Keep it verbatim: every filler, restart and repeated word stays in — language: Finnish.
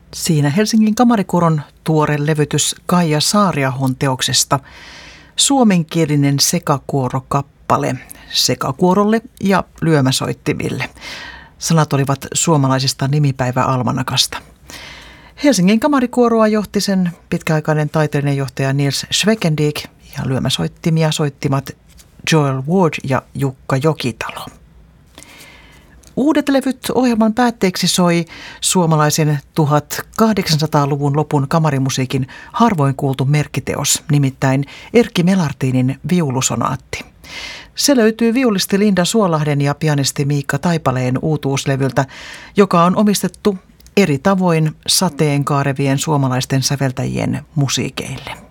Siinä Helsingin Kamarikuoron tuore levytys Kaija Saariahon teoksesta suomenkielinen sekakuorokappale sekakuorolle ja lyömäsoittimille. Sanat olivat suomalaisesta nimipäiväalmanakasta. Helsingin Kamarikuoroa johti sen pitkäaikainen taiteellinen johtaja Nils Schweckendijk ja lyömäsoittimia soittimat Joel Ward ja Jukka Jokitalo. Uudet levyt ohjelman päätteeksi soi suomalaisen tuhatkahdeksansataaluvun lopun kamarimusiikin harvoin kuultu merkkiteos, nimittäin Erkki Melartinin viulusonaatti. Se löytyy viulisti Linda Suolahden ja pianisti Miikka Taipaleen uutuuslevyltä, joka on omistettu eri tavoin sateenkaarevien suomalaisten säveltäjien musiikeille.